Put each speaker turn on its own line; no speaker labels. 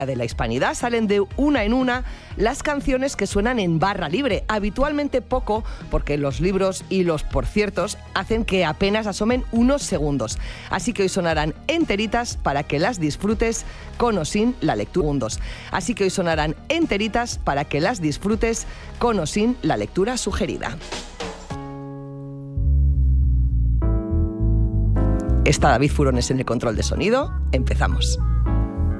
de la Hispanidad salen de una en una las canciones que suenan en barra libre, habitualmente poco, porque los libros y los porciertos hacen que apenas asomen unos segundos. Así que hoy sonarán enteritas para que las disfrutes con o sin la lectura. Así que hoy sonarán enteritas para que las disfrutes con o sin la lectura sugerida. Está David Furones en el control de sonido. Empezamos.